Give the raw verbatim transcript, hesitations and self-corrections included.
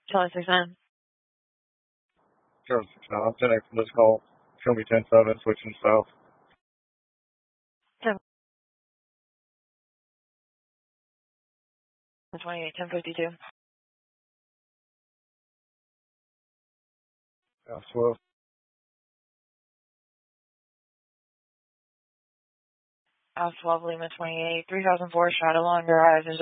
Charlie six nine. Charlie six nine. I'm ten X for this call. Show me ten seven, switching south. ten twenty-eight, ten fifty-two. Yeah, Swift. Alpha twelve Lima twenty-eight, three thousand four, Shadow Lawn Garage.